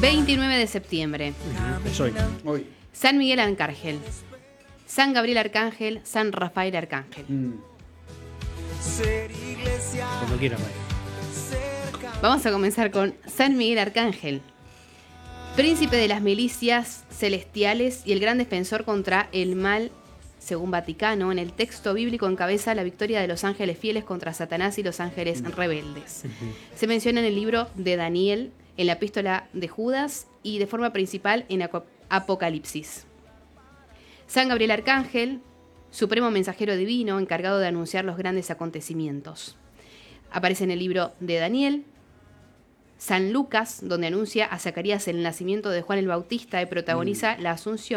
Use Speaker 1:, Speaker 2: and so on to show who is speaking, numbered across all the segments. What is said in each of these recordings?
Speaker 1: 29 de septiembre.
Speaker 2: Es hoy.
Speaker 1: San Miguel Arcángel, San Gabriel Arcángel, San Rafael Arcángel.
Speaker 2: Cuando quieras, María.
Speaker 1: Vamos a comenzar con San Miguel Arcángel, príncipe de las milicias celestiales y el gran defensor contra el mal, según Vaticano. En el texto bíblico encabeza la victoria de los ángeles fieles contra Satanás y los ángeles rebeldes. Se menciona en el libro de Daniel, en la epístola de Judas y de forma principal en Apocalipsis. San Gabriel Arcángel, supremo mensajero divino encargado de anunciar los grandes acontecimientos. Aparece en el libro de Daniel. San Lucas, donde anuncia a Zacarías el nacimiento de Juan el Bautista y protagoniza la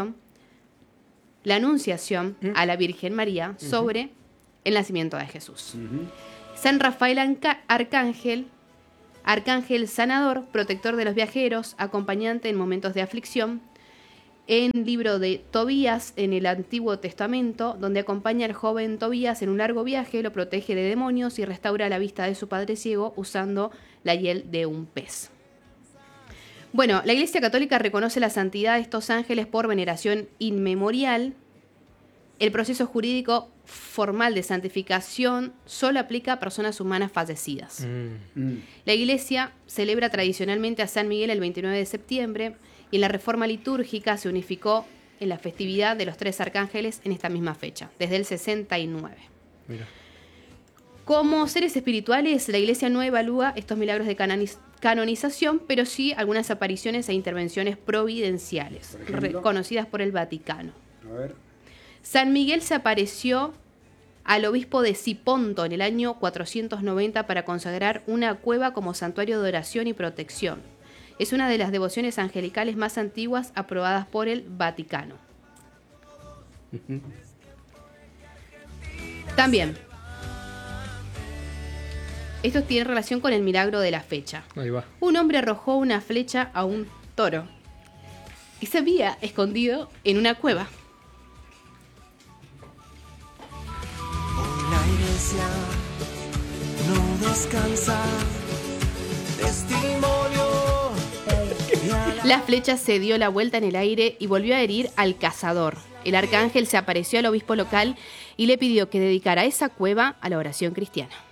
Speaker 1: anunciación a la Virgen María sobre el nacimiento de Jesús. San Rafael Arcángel, arcángel sanador, protector de los viajeros, acompañante en momentos de aflicción. En el libro de Tobías, en el Antiguo Testamento, donde acompaña al joven Tobías en un largo viaje, lo protege de demonios y restaura la vista de su padre ciego usando la hiel de un pez. Bueno, la Iglesia Católica reconoce la santidad de estos ángeles por veneración inmemorial. El proceso jurídico formal de santificación solo aplica a personas humanas fallecidas. La Iglesia celebra tradicionalmente a San Miguel el 29 de septiembre y en la reforma litúrgica se unificó en la festividad de los tres arcángeles en esta misma fecha, desde el 69.
Speaker 2: Mira.
Speaker 1: Como seres espirituales, la Iglesia no evalúa estos milagros de canonización, pero sí algunas apariciones e intervenciones providenciales, reconocidas por el Vaticano.
Speaker 3: A ver.
Speaker 1: San Miguel se apareció al obispo de Siponto en el año 490 para consagrar una cueva como santuario de oración y protección. Es una de las devociones angelicales más antiguas aprobadas por el Vaticano. También, esto tiene relación con el milagro de la fecha.
Speaker 2: Ahí va.
Speaker 1: Un hombre arrojó una flecha a un toro que se había escondido en una cueva.
Speaker 4: Hoy la iglesia no descansa. Testimonio.
Speaker 1: La flecha se dio la vuelta en el aire y volvió a herir al cazador. El arcángel se apareció al obispo local y le pidió que dedicara esa cueva a la oración cristiana.